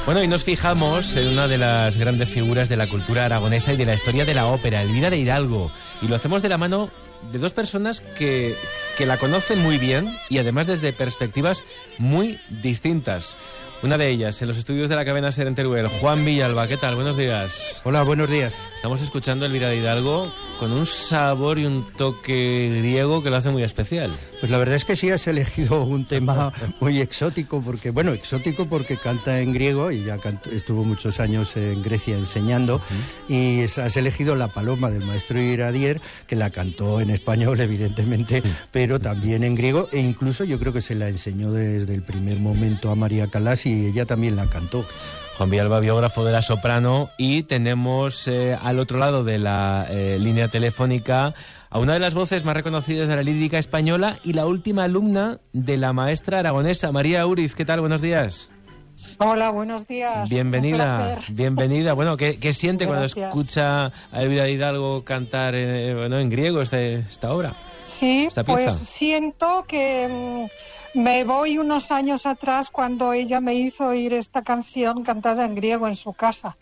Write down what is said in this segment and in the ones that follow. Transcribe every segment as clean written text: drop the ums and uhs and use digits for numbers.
Bueno, y nos fijamos en una de las grandes figuras de la cultura aragonesa y de la historia de la ópera, Elvira de Hidalgo. Y lo hacemos de la mano de dos personas que la conocen muy bien y además desde perspectivas muy distintas. Una de ellas, en los estudios de la cadena SER en Teruel, Juan Villalba. ¿Qué tal? Buenos días. Hola, buenos días. Estamos escuchando Elvira de Hidalgo con un sabor y un toque griego que lo hace muy especial. Pues la verdad es que sí has elegido un tema muy exótico, porque canta en griego y ya estuvo muchos años en Grecia enseñando, y has elegido La Paloma del maestro Iradier, que la cantó en español, evidentemente, pero también en griego, e incluso yo creo que se la enseñó desde el primer momento a María Callas y ella también la cantó. Juan Villalba, biógrafo de la soprano, y tenemos al otro lado de la línea telefónica a una de las voces más reconocidas de la lírica española y la última alumna de la maestra aragonesa, María Uriz. ¿Qué tal? Buenos días. Hola, buenos días. Bienvenida, bienvenida. Bueno, ¿qué siente Gracias. cuando escucha a Elvira de Hidalgo cantar en griego esta obra? Sí, esta pieza? Pues siento que me voy unos años atrás cuando ella me hizo oír esta canción cantada en griego en su casa.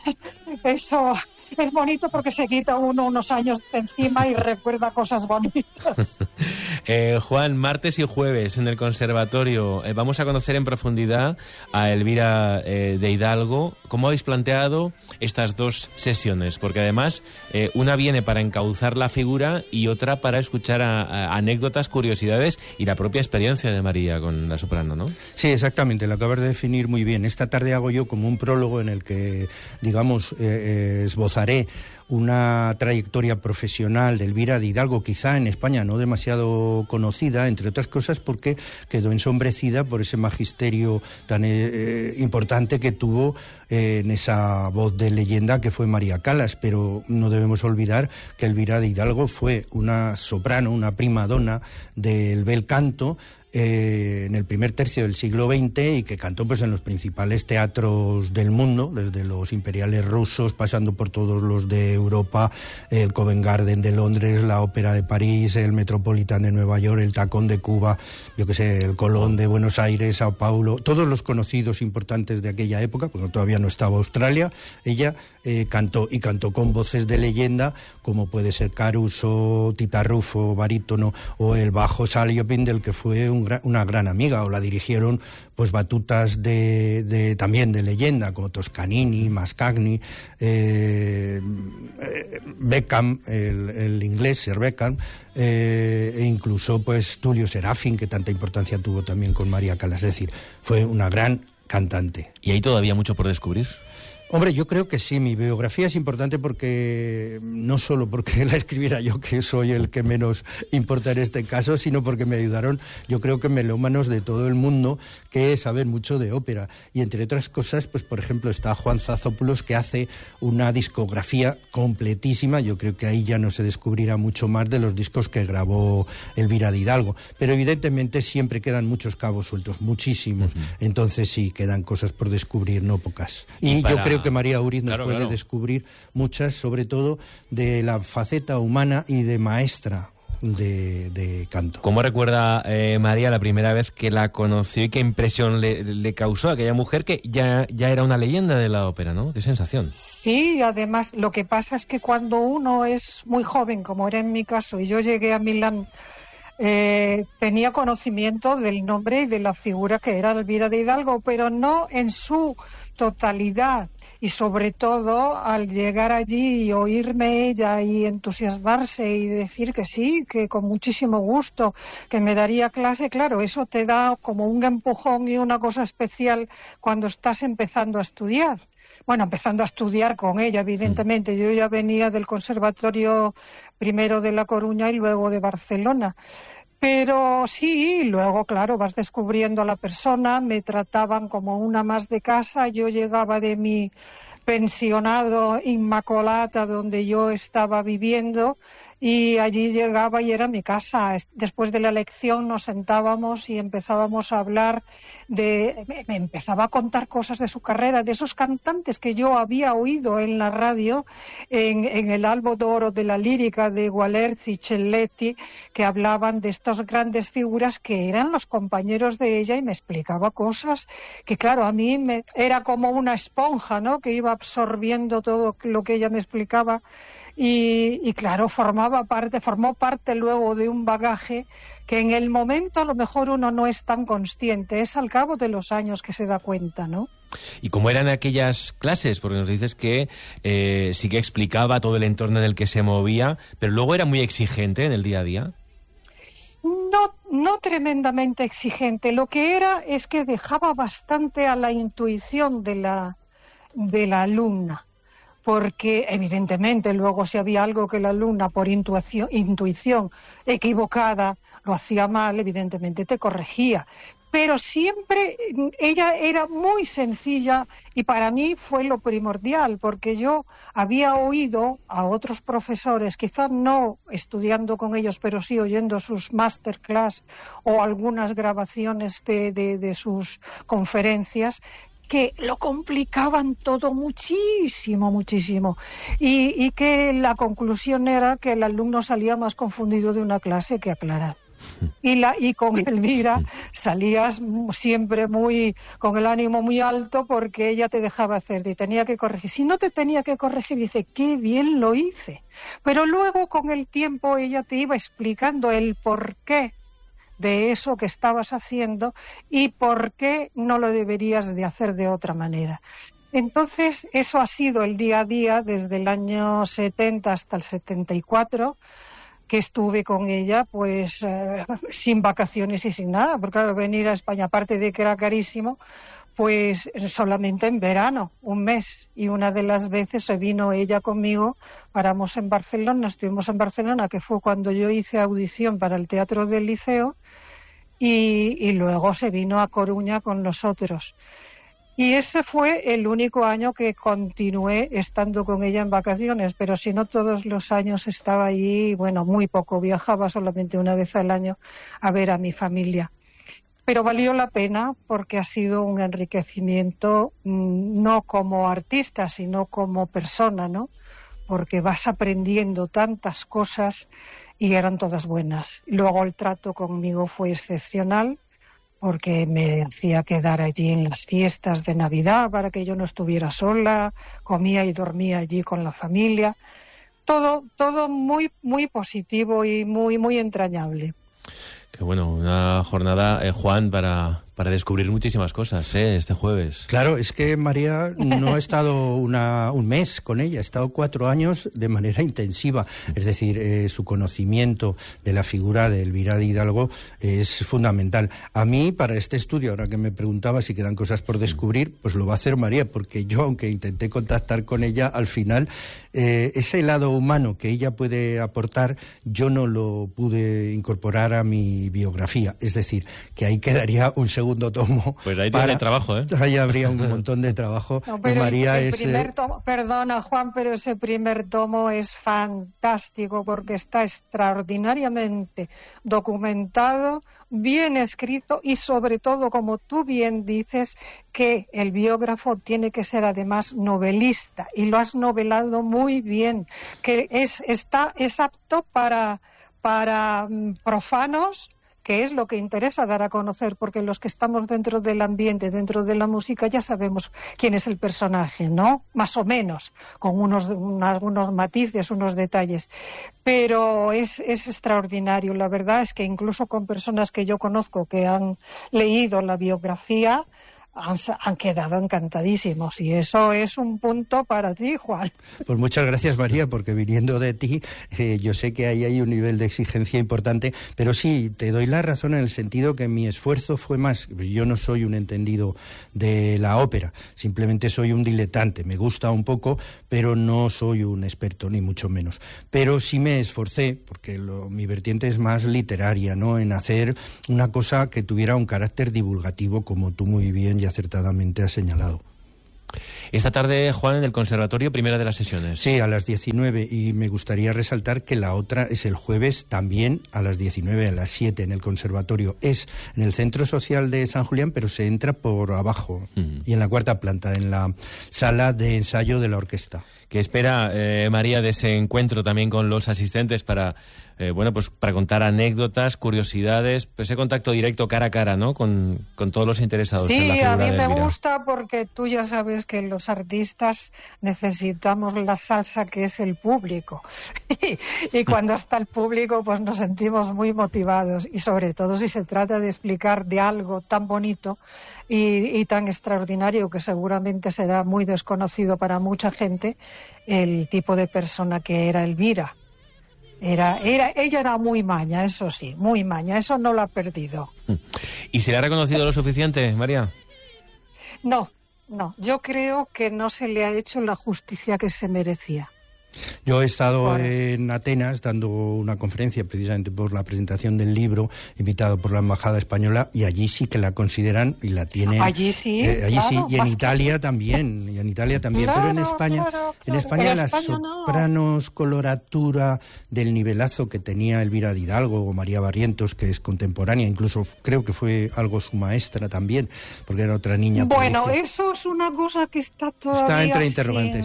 Eso es bonito porque se quita uno unos años de encima y recuerda cosas bonitas. Juan, martes y jueves en el conservatorio vamos a conocer en profundidad a Elvira de Hidalgo. ¿Cómo habéis planteado estas dos sesiones? Porque además una viene para encauzar la figura y otra para escuchar anécdotas, curiosidades y la propia experiencia de María con la soprano, ¿no? Sí, exactamente, lo acabas de definir muy bien. Esta tarde hago yo como un prólogo en el que, digamos, esbozaré una trayectoria profesional de Elvira de Hidalgo, quizá en España no demasiado conocida, entre otras cosas porque quedó ensombrecida por ese magisterio tan importante que tuvo en esa voz de leyenda que fue María Callas, pero no debemos olvidar que Elvira de Hidalgo fue una soprano, una prima donna del bel canto, en el primer tercio del siglo XX, y que cantó pues en los principales teatros del mundo, desde los imperiales rusos, pasando por todos los de Europa, el Covent Garden de Londres, la Ópera de París, el Metropolitan de Nueva York, el Tacón de Cuba, el Colón de Buenos Aires, Sao Paulo, todos los conocidos importantes de aquella época, porque todavía no estaba Australia. Ella cantó con voces de leyenda, como puede ser Caruso, Tita Rufo, barítono, o el bajo Saliopin, del que fue una gran amiga, o la dirigieron pues batutas también de leyenda, como Toscanini, Mascagni, Beckham, el inglés, Sir Beckham, e incluso pues Tullio Serafin, que tanta importancia tuvo también con María Callas. Es decir, fue una gran cantante. ¿Y hay todavía mucho por descubrir? Hombre, yo creo que sí. Mi biografía es importante porque no solo porque la escribiera yo, que soy el que menos importa en este caso, sino porque me ayudaron, yo creo que melómanos de todo el mundo que saben mucho de ópera. Y entre otras cosas, pues por ejemplo está Juan Zazopoulos, que hace una discografía completísima. Yo creo que ahí ya no se descubrirá mucho más de los discos que grabó Elvira de Hidalgo. Pero evidentemente siempre quedan muchos cabos sueltos, muchísimos. Entonces sí, quedan cosas por descubrir, no pocas. Y yo creo que María Uriz nos puede descubrir muchas, sobre todo de la faceta humana y de maestra de canto. ¿Cómo recuerda María la primera vez que la conoció y qué impresión le causó a aquella mujer que ya era una leyenda de la ópera, ¿no? Qué sensación. Sí, además lo que pasa es que cuando uno es muy joven, como era en mi caso, y yo llegué a Milán, tenía conocimiento del nombre y de la figura que era Elvira de Hidalgo, pero no en su totalidad, y sobre todo al llegar allí y oírme ella y entusiasmarse y decir que sí, que con muchísimo gusto, que me daría clase. Claro, eso te da como un empujón y una cosa especial cuando estás empezando a estudiar. Bueno, empezando a estudiar con ella, evidentemente. Yo ya venía del conservatorio primero de La Coruña y luego de Barcelona. Pero sí, luego, claro, vas descubriendo a la persona. Me trataban como una más de casa. Yo llegaba de mi pensionado Inmacolata, donde yo estaba viviendo, y allí llegaba y era mi casa. Después de la lección nos sentábamos y empezábamos a hablar me empezaba a contar cosas de su carrera, de esos cantantes que yo había oído en la radio, en el Albo d'Oro de la lírica de Gualerzi y Celletti, que hablaban de estas grandes figuras que eran los compañeros de ella, y me explicaba cosas que, claro, a mí era como una esponja, ¿no?, que iba absorbiendo todo lo que ella me explicaba. Y claro, formó parte luego de un bagaje que en el momento a lo mejor uno no es tan consciente, es al cabo de los años que se da cuenta, ¿no? ¿Y cómo eran aquellas clases? Porque nos dices que sí que explicaba todo el entorno en el que se movía, pero luego era muy exigente en el día a día. No tremendamente exigente. Lo que era es que dejaba bastante a la intuición de la alumna. Porque evidentemente luego si había algo que la alumna por intuición equivocada lo hacía mal, evidentemente te corregía. Pero siempre ella era muy sencilla, y para mí fue lo primordial, porque yo había oído a otros profesores, quizás no estudiando con ellos, pero sí oyendo sus masterclass o algunas grabaciones de sus conferencias, que lo complicaban todo muchísimo, y que la conclusión era que el alumno salía más confundido de una clase que aclarado. Y con Elvira salías siempre con el ánimo muy alto, porque ella te dejaba hacer y tenía que corregir. Si no te tenía que corregir, dice, qué bien lo hice. Pero luego con el tiempo ella te iba explicando el porqué de eso que estabas haciendo y por qué no lo deberías de hacer de otra manera. Entonces, eso ha sido el día a día desde el año 70 hasta el 74, que estuve con ella, pues sin vacaciones y sin nada, porque claro, venir a España, aparte de que era carísimo, pues solamente en verano, un mes, y una de las veces se vino ella conmigo, paramos en Barcelona, estuvimos en Barcelona, que fue cuando yo hice audición para el Teatro del Liceo, y luego se vino a Coruña con nosotros. Y ese fue el único año que continué estando con ella en vacaciones, pero si no todos los años estaba allí, bueno, muy poco, viajaba solamente una vez al año a ver a mi familia. Pero valió la pena porque ha sido un enriquecimiento, no como artista, sino como persona, ¿no? Porque vas aprendiendo tantas cosas y eran todas buenas. Luego el trato conmigo fue excepcional, porque me hacía quedar allí en las fiestas de Navidad para que yo no estuviera sola, comía y dormía allí con la familia. Todo muy, muy positivo y muy, muy entrañable. Qué bueno, una jornada, Juan, para descubrir muchísimas cosas, este jueves. Claro, es que María no ha estado un mes con ella, ha estado 4 años de manera intensiva. Es decir, su conocimiento de la figura de Elvira de Hidalgo es fundamental. A mí, para este estudio, ahora que me preguntaba si quedan cosas por descubrir, pues lo va a hacer María, porque yo, aunque intenté contactar con ella, al final, ese lado humano que ella puede aportar, yo no lo pude incorporar a mi biografía. Es decir, que ahí quedaría un segundo tomo. Pues ahí tiene trabajo, ¿eh? Ahí habría un montón de trabajo. No, pero María el primer tomo, perdona, Juan, pero ese primer tomo es fantástico porque está extraordinariamente documentado, bien escrito y sobre todo, como tú bien dices, que el biógrafo tiene que ser además novelista y lo has novelado muy bien, que es apto para profanos, que es lo que interesa dar a conocer, porque los que estamos dentro del ambiente, dentro de la música, ya sabemos quién es el personaje, ¿no? Más o menos, con algunos matices, unos detalles. Pero es extraordinario. La verdad es que incluso con personas que yo conozco que han leído la biografía, han quedado encantadísimos, y eso es un punto para ti, Juan. Pues muchas gracias, María, porque viniendo de ti, yo sé que ahí hay un nivel de exigencia importante, pero sí, te doy la razón en el sentido que mi esfuerzo fue más. Yo no soy un entendido de la ópera, simplemente soy un diletante, me gusta un poco, pero no soy un experto, ni mucho menos. Pero sí me esforcé, porque mi vertiente es más literaria, ¿no?, en hacer una cosa que tuviera un carácter divulgativo, como tú muy bien y acertadamente has señalado. Esta tarde, Juan, en el Conservatorio, primera de las sesiones. Sí, a las 19, y me gustaría resaltar que la otra es el jueves también a las 19, a las 7 en el Conservatorio. Es en el Centro Social de San Julián, pero se entra por abajo y en la cuarta planta, en la sala de ensayo de la orquesta. ¿Qué espera María de ese encuentro también con los asistentes para para contar anécdotas, curiosidades, ese contacto directo cara a cara, ¿no? Con todos los interesados en la figura de Elvira? Sí, a mí me gusta porque tú ya sabes que los artistas necesitamos la salsa que es el público y cuando está el público pues nos sentimos muy motivados, y sobre todo si se trata de explicar de algo tan bonito y tan extraordinario que seguramente será muy desconocido para mucha gente, el tipo de persona que era Elvira. Ella era muy maña, eso sí, muy maña, eso no lo ha perdido. ¿Y se le ha reconocido lo suficiente, María? No, yo creo que no se le ha hecho la justicia que se merecía. Yo he estado en Atenas dando una conferencia precisamente por la presentación del libro, invitado por la Embajada Española, y allí sí que la consideran y la tienen. Allí sí, allí sí, y en Italia también, Claro, pero en España, claro. en España las no. sopranos, coloratura del nivelazo que tenía Elvira de Hidalgo o María Barrientos, que es contemporánea, incluso creo que fue algo su maestra también, porque era otra niña. Bueno, prodigio. Eso es una cosa que está todavía Está entre interrogantes,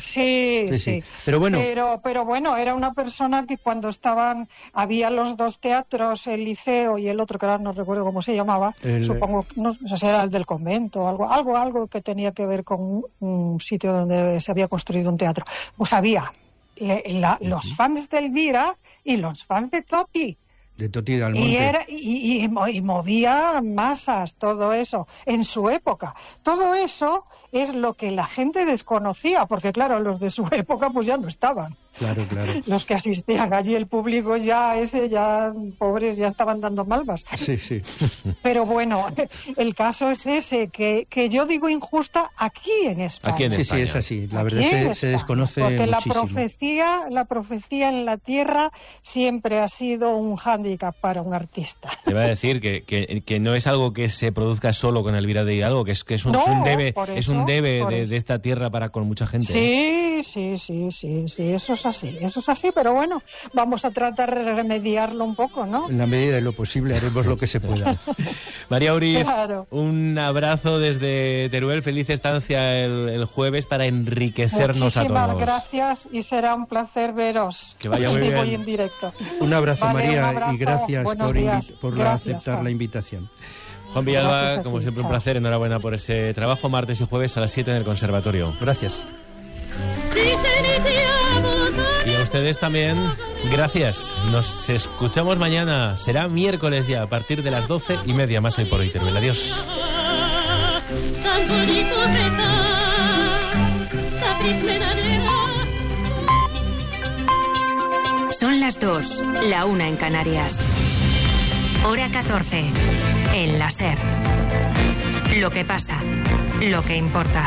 sí. Pero bueno, era una persona que cuando había los dos teatros, el Liceo y el otro que ahora no recuerdo cómo se llamaba, supongo que no sé si era el del convento, algo que tenía que ver con un sitio donde se había construido un teatro. Pues había los fans de Elvira y los fans de Toti. De Toti de Almonte. Y movía masas, todo eso, en su época. Todo eso es lo que la gente desconocía, porque claro, los de su época pues ya no estaban. Claro. Los que asistían allí, el público ya pobres, ya estaban dando malvas. Sí. Pero bueno, el caso es ese, que yo digo injusta aquí en España. Aquí en España. Sí, es así. La verdad se desconoce porque muchísimo. la profecía en la tierra siempre ha sido un hándicap para un artista. Te iba a decir que no es algo que se produzca solo con Elvira de Hidalgo, que es un debe de esta tierra para con mucha gente. Sí, eso es así, pero bueno, vamos a tratar de remediarlo un poco, ¿no? En la medida de lo posible haremos lo que se pueda. María Uriz, claro. Un abrazo desde Teruel, feliz estancia el jueves para enriquecernos a todos. Muchísimas gracias y será un placer veros. Que vaya muy bien. Y en directo. Un abrazo, María, un abrazo. y gracias por aceptar Juan. la invitación. Juan Villalba, Gracias como ti, siempre, un chao. placer, enhorabuena por ese trabajo, martes y jueves a las 7 en el Conservatorio. Gracias. Y a ustedes también, gracias. Nos escuchamos mañana. Será miércoles ya, a partir de las 12:30 más Hoy por Hoy Teruel. Adiós. Son las 2, la 1 en Canarias. Hora 14, en la SER. Lo que pasa, lo que importa.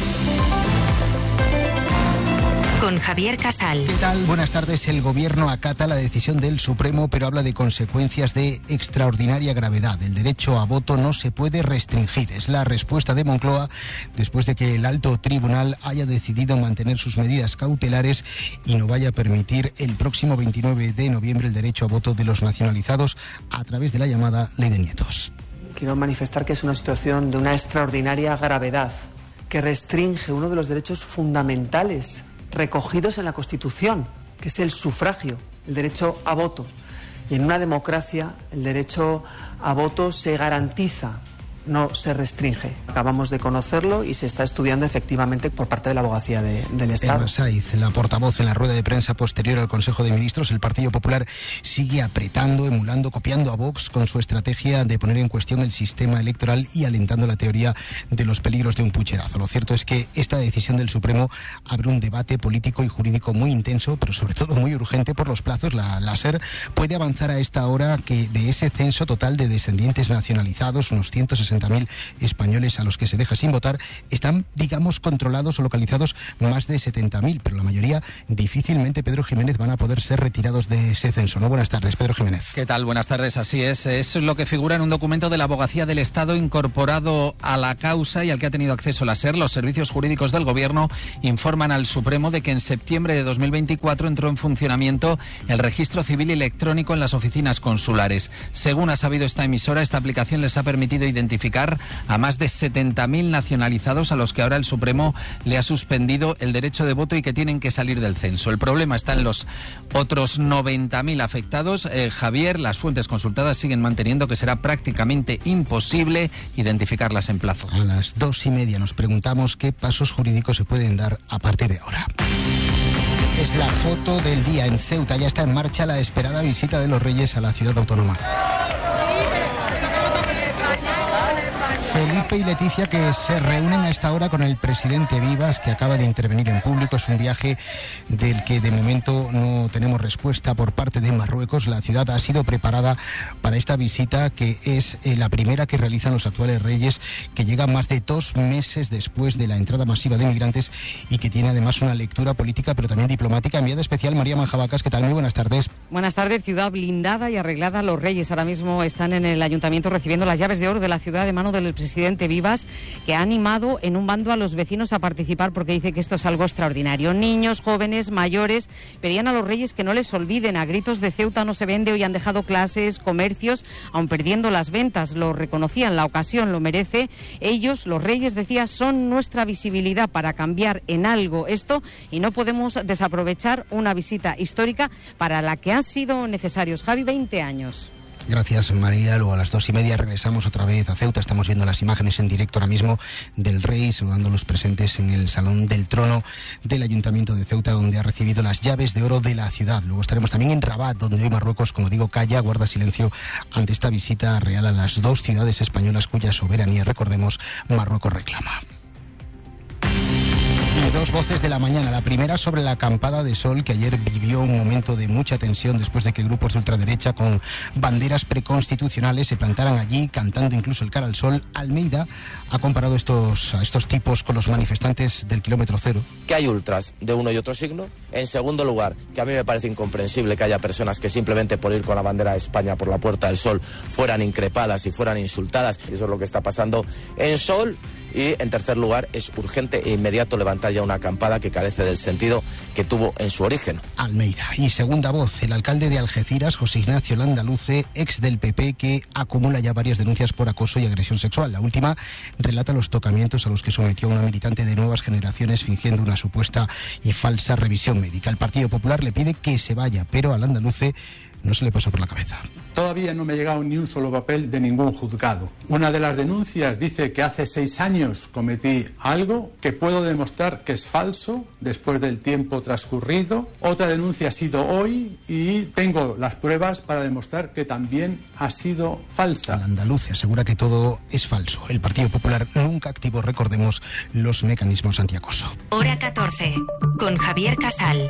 Con Javier Casal. ¿Qué tal? Buenas tardes. El Gobierno acata la decisión del Supremo, pero habla de consecuencias de extraordinaria gravedad. El derecho a voto no se puede restringir. Es la respuesta de Moncloa después de que el alto tribunal haya decidido mantener sus medidas cautelares y no vaya a permitir el próximo 29 de noviembre el derecho a voto de los nacionalizados a través de la llamada Ley de Nietos. Quiero manifestar que es una situación de una extraordinaria gravedad que restringe uno de los derechos fundamentales recogidos en la Constitución, que es el sufragio, el derecho a voto. Y en una democracia el derecho a voto se garantiza, no se restringe. Acabamos de conocerlo y se está estudiando efectivamente por parte de la Abogacía del Estado. Eva Saiz, la portavoz, en la rueda de prensa posterior al Consejo de Ministros, el Partido Popular sigue apretando, emulando, copiando a Vox con su estrategia de poner en cuestión el sistema electoral y alentando la teoría de los peligros de un pucherazo. Lo cierto es que esta decisión del Supremo abre un debate político y jurídico muy intenso, pero sobre todo muy urgente por los plazos. La SER puede avanzar a esta hora que de ese censo total de descendientes nacionalizados, unos 160 60.000 españoles a los que se deja sin votar, están, digamos, controlados o localizados más de 70.000, pero la mayoría difícilmente, Pedro Jiménez, van a poder ser retirados de ese censo, ¿no? Buenas tardes, Pedro Jiménez. ¿Qué tal? Buenas tardes, así es. Es lo que figura en un documento de la Abogacía del Estado incorporado a la causa y al que ha tenido acceso la SER. Los servicios jurídicos del Gobierno informan al Supremo de que en septiembre de 2024 entró en funcionamiento el registro civil electrónico en las oficinas consulares. Según ha sabido esta emisora, esta aplicación les ha permitido identificar a más de 70.000 nacionalizados a los que ahora el Supremo le ha suspendido el derecho de voto y que tienen que salir del censo. El problema está en los otros 90.000 afectados. Javier, las fuentes consultadas siguen manteniendo que será prácticamente imposible identificarlas en plazo. A las 2:30 nos preguntamos qué pasos jurídicos se pueden dar a partir de ahora. Es la foto del día en Ceuta. Ya está en marcha la esperada visita de los Reyes a la ciudad autónoma. Felipe y Leticia, que se reúnen a esta hora con el presidente Vivas, que acaba de intervenir en público. Es un viaje del que de momento no tenemos respuesta por parte de Marruecos. La ciudad ha sido preparada para esta visita, que es la primera que realizan los actuales reyes, que llega más de 2 meses después de la entrada masiva de migrantes y que tiene además una lectura política pero también diplomática. Enviada especial María Manjabacas, ¿qué tal? Muy buenas tardes. Buenas tardes. Ciudad blindada y arreglada. Los reyes ahora mismo están en el ayuntamiento recibiendo las llaves de oro de la ciudad de mano del presidente Vivas, que ha animado en un bando a los vecinos a participar porque dice que esto es algo extraordinario. Niños, jóvenes, mayores pedían a los reyes que no les olviden. A gritos de Ceuta no se vende. Hoy han dejado clases, comercios, aun perdiendo las ventas. Lo reconocían, la ocasión lo merece. Ellos, los reyes, decía, son nuestra visibilidad para cambiar en algo esto y no podemos desaprovechar una visita histórica para la que han sido necesarios, Javi, 20 años. Gracias, María. Luego a las 2:30 regresamos otra vez a Ceuta. Estamos viendo las imágenes en directo ahora mismo del rey saludando a los presentes en el Salón del Trono del Ayuntamiento de Ceuta, donde ha recibido las llaves de oro de la ciudad. Luego estaremos también en Rabat, donde hoy Marruecos, como digo, calla, guarda silencio ante esta visita real a las 2 ciudades españolas cuya soberanía, recordemos, Marruecos reclama. Y 2 voces de la mañana. La primera sobre la acampada de Sol, que ayer vivió un momento de mucha tensión después de que grupos de ultraderecha con banderas preconstitucionales se plantaran allí, cantando incluso el Cara al Sol. Almeida ha comparado a estos tipos con los manifestantes del kilómetro cero. Que hay ultras de uno y otro signo. En segundo lugar, que a mí me parece incomprensible que haya personas que simplemente por ir con la bandera de España por la Puerta del Sol fueran increpadas y fueran insultadas. Y eso es lo que está pasando en Sol. Y, en tercer lugar, es urgente e inmediato levantar ya una acampada que carece del sentido que tuvo en su origen. Almeida. Y segunda voz, el alcalde de Algeciras, José Ignacio Landaluce, ex del PP, que acumula ya varias denuncias por acoso y agresión sexual. La última relata los tocamientos a los que sometió a una militante de Nuevas Generaciones fingiendo una supuesta y falsa revisión médica. El Partido Popular le pide que se vaya, pero al Landaluce no se le pasa por la cabeza. Todavía no me ha llegado ni un solo papel de ningún juzgado. Una de las denuncias dice que hace 6 años cometí algo que puedo demostrar que es falso después del tiempo transcurrido. Otra denuncia ha sido hoy y tengo las pruebas para demostrar que también ha sido falsa. El andaluz asegura que todo es falso. El Partido Popular nunca activó, recordemos, los mecanismos antiacoso. Hora 14, con Javier Casal.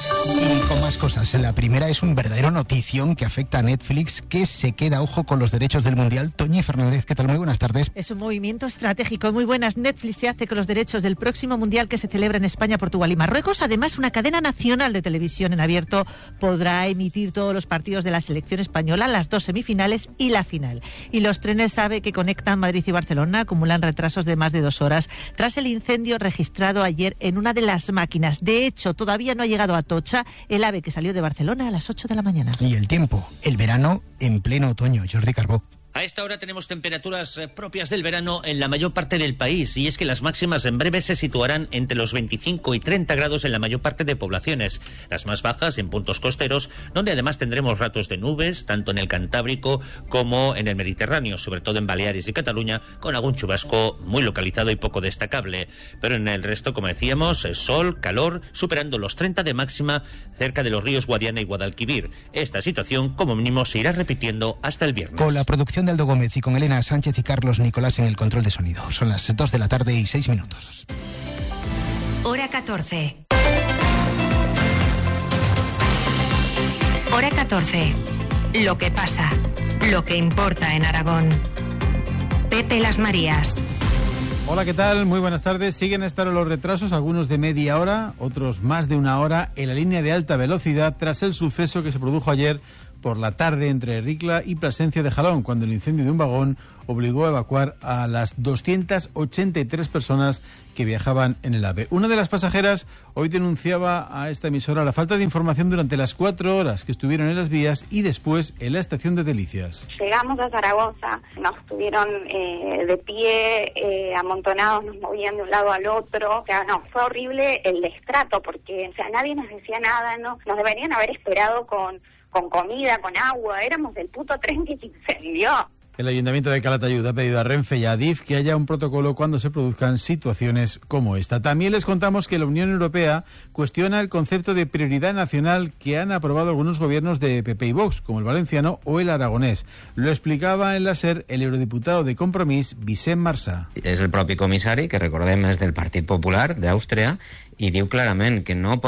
Y con más cosas. La primera es un verdadero notición que afecta a Netflix, que se queda, ojo, con los derechos del Mundial. Toñi Fernández, ¿qué tal? Muy buenas tardes. Es un movimiento estratégico. Muy buenas. Netflix se hace con los derechos del próximo Mundial que se celebra en España, Portugal y Marruecos. Además, una cadena nacional de televisión en abierto podrá emitir todos los partidos de la selección española, las 2 semifinales y la final. Y los trenes AVE que conectan Madrid y Barcelona acumulan retrasos de más de 2 horas tras el incendio registrado ayer en una de las máquinas. De hecho, todavía no ha llegado a Atocha el AVE que salió de Barcelona a las 8 de la mañana. Y el tiempo, el verano en pleno otoño. Jordi Carbó. A esta hora tenemos temperaturas propias del verano en la mayor parte del país, y es que las máximas en breve se situarán entre los 25 y 30 grados en la mayor parte de poblaciones. Las más bajas en puntos costeros, donde además tendremos ratos de nubes, tanto en el Cantábrico como en el Mediterráneo, sobre todo en Baleares y Cataluña, con algún chubasco muy localizado y poco destacable. Pero en el resto, como decíamos, sol, calor, superando los 30 de máxima cerca de los ríos Guadiana y Guadalquivir. Esta situación, como mínimo, se irá repitiendo hasta el viernes. Con la producción de Aldo Gómez y con Elena Sánchez y Carlos Nicolás en el control de sonido. Son las 2 de la tarde y 6 minutos. Hora 14. Hora 14. Lo que pasa, lo que importa en Aragón. Pepe Las Marías. Hola, ¿qué tal? Muy buenas tardes. Siguen a estar los retrasos, algunos de media hora, otros más de una hora, en la línea de alta velocidad tras el suceso que se produjo ayer por la tarde entre Ricla y Plasencia de Jalón, cuando el incendio de un vagón obligó a evacuar a las 283 personas que viajaban en el AVE. Una de las pasajeras hoy denunciaba a esta emisora la falta de información durante las 4 horas que estuvieron en las vías y después en la estación de Delicias. Llegamos a Zaragoza, nos tuvieron de pie, amontonados, nos movían de un lado al otro. O sea, no, fue horrible el destrato porque, o sea, nadie nos decía nada, no, nos deberían haber esperado con comida, con agua. Éramos del puto tren que se incendió. El Ayuntamiento de Calatayud ha pedido a Renfe y a Adif que haya un protocolo cuando se produzcan situaciones como esta. También les contamos que la Unión Europea cuestiona el concepto de prioridad nacional que han aprobado algunos gobiernos de PP y Vox, como el valenciano o el aragonés. Lo explicaba en la SER el eurodiputado de Compromís, Vicent Marsà. És el propi comissari, que recordem és del Partit Popular d'Àustria, i diu clarament que no